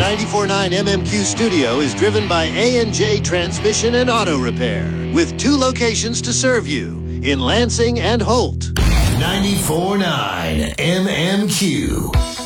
94.9 MMQ Studio is driven by A&J Transmission and Auto Repair, with 2 locations to serve you, in Lansing and Holt. 94.9 MMQ.